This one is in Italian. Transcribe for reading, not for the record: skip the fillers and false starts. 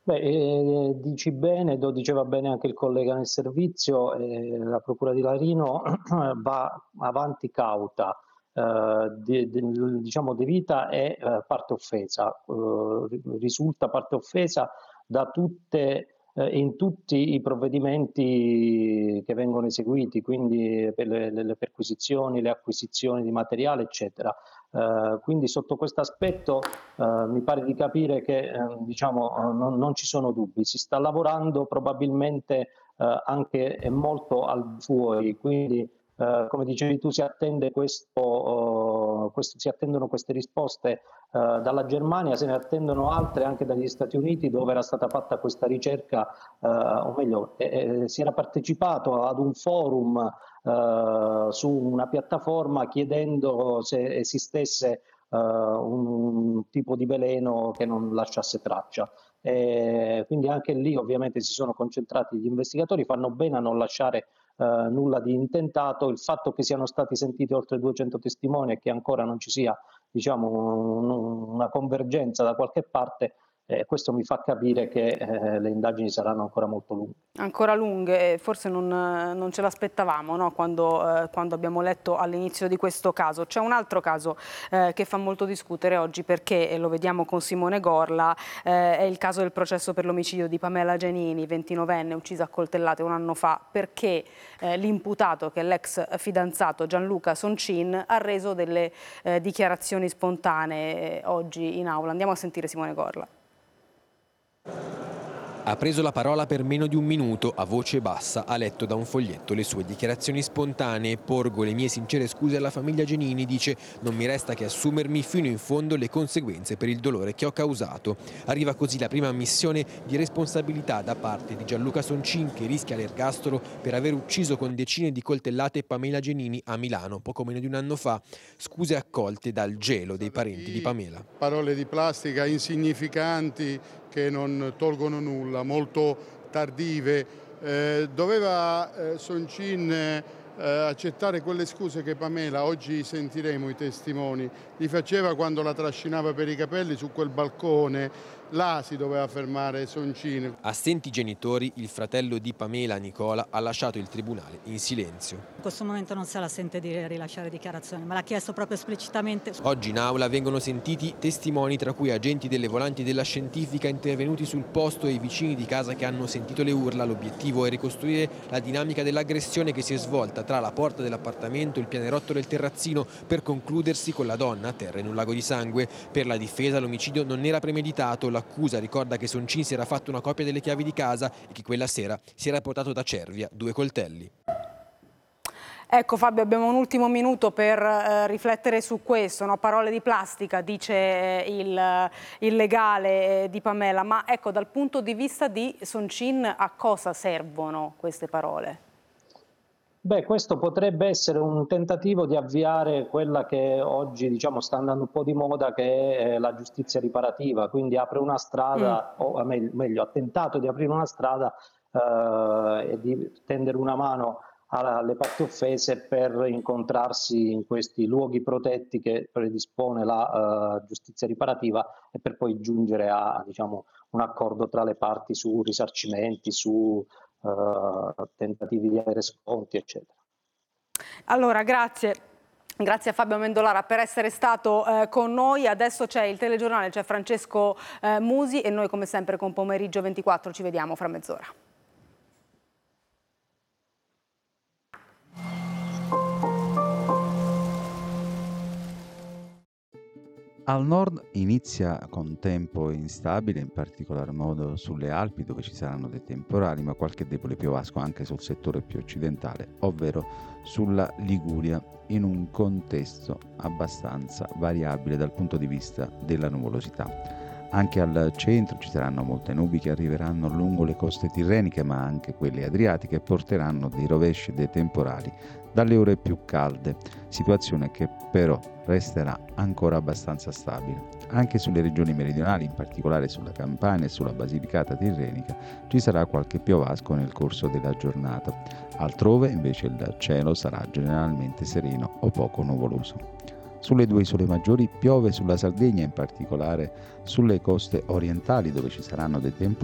Beh, dici bene, lo diceva bene anche il collega nel servizio, la procura di Larino va avanti cauta, diciamo devita e parte offesa. Risulta parte offesa da tutte in tutti i provvedimenti che vengono eseguiti, quindi per le perquisizioni, le acquisizioni di materiale, eccetera. Quindi sotto questo aspetto mi pare di capire che diciamo, non ci sono dubbi, si sta lavorando probabilmente anche e molto al di fuori, quindi come dicevi tu si attende si attendono queste risposte dalla Germania, se ne attendono altre anche dagli Stati Uniti dove era stata fatta questa ricerca, o meglio, si era partecipato ad un forum su una piattaforma chiedendo se esistesse un tipo di veleno che non lasciasse traccia. Quindi anche lì ovviamente si sono concentrati gli investigatori, fanno bene a non lasciare nulla di intentato. Il fatto che siano stati sentiti oltre 200 testimoni e che ancora non ci sia diciamo, una convergenza da qualche parte, questo mi fa capire che le indagini saranno ancora molto lunghe. Ancora lunghe, forse non ce l'aspettavamo, no? Quando abbiamo letto all'inizio di questo caso. C'è un altro caso che fa molto discutere oggi perché, e lo vediamo con Simone Gorla, è il caso del processo per l'omicidio di Pamela Gianini, 29enne, uccisa a coltellate un anno fa, perché l'imputato, che è l'ex fidanzato Gianluca Soncin, ha reso delle dichiarazioni spontanee oggi in aula. Andiamo a sentire Simone Gorla. Ha preso la parola per meno di un minuto, a voce bassa, ha letto da un foglietto le sue dichiarazioni spontanee. Porgo le mie sincere scuse alla famiglia Giannini, dice, non mi resta che assumermi fino in fondo le conseguenze per il dolore che ho causato. Arriva così la prima ammissione di responsabilità da parte di Gianluca Soncin, che rischia l'ergastolo per aver ucciso con decine di coltellate Pamela Giannini a Milano poco meno di un anno fa. Scuse accolte dal gelo dei parenti di Pamela. Parole di plastica insignificanti che non tolgono nulla, molto tardive. Doveva Soncin accettare quelle scuse che Pamela, oggi sentiremo i testimoni, gli faceva quando la trascinava per i capelli su quel balcone. Là si doveva fermare Soncin. Assenti i genitori, il fratello di Pamela, Nicola, ha lasciato il tribunale in silenzio. In questo momento non se la sente di rilasciare dichiarazioni, ma l'ha chiesto proprio esplicitamente. Oggi in aula vengono sentiti testimoni, tra cui agenti delle volanti della scientifica intervenuti sul posto e i vicini di casa che hanno sentito le urla. L'obiettivo è ricostruire la dinamica dell'aggressione che si è svolta tra la porta dell'appartamento, il pianerottolo e il terrazzino, per concludersi con la donna a terra in un lago di sangue. Per la difesa l'omicidio non era premeditato. L'accusa ricorda che Soncin si era fatto una copia delle chiavi di casa e che quella sera si era portato da Cervia 2 coltelli. Ecco Fabio, abbiamo un ultimo minuto per riflettere su questo, no? Parole di plastica, dice il legale di Pamela, ma ecco, dal punto di vista di Soncin a cosa servono queste parole? Beh, questo potrebbe essere un tentativo di avviare quella che oggi diciamo, sta andando un po' di moda, che è la giustizia riparativa, quindi apre una strada, o meglio, ha tentato di aprire una strada e di tendere una mano alle parti offese per incontrarsi in questi luoghi protetti che predispone la giustizia riparativa e per poi giungere a diciamo, un accordo tra le parti su risarcimenti, su tentativi di avere sconti, eccetera. Allora, grazie. Grazie a Fabio Amendolara per essere stato con noi. Adesso c'è il telegiornale, c'è Francesco Musi e noi come sempre con Pomeriggio 24 ci vediamo fra mezz'ora. Al nord inizia con tempo instabile, in particolar modo sulle Alpi dove ci saranno dei temporali, ma qualche debole piovasco anche sul settore più occidentale, ovvero sulla Liguria, in un contesto abbastanza variabile dal punto di vista della nuvolosità. Anche al centro ci saranno molte nubi che arriveranno lungo le coste tirreniche, ma anche quelle adriatiche, e porteranno dei rovesci e dei temporali dalle ore più calde, situazione che però resterà ancora abbastanza stabile. Anche sulle regioni meridionali, in particolare sulla Campania e sulla Basilicata tirrenica, ci sarà qualche piovasco nel corso della giornata. Altrove invece il cielo sarà generalmente sereno o poco nuvoloso. Sulle due isole maggiori piove sulla Sardegna, in particolare sulle coste orientali dove ci saranno dei temporali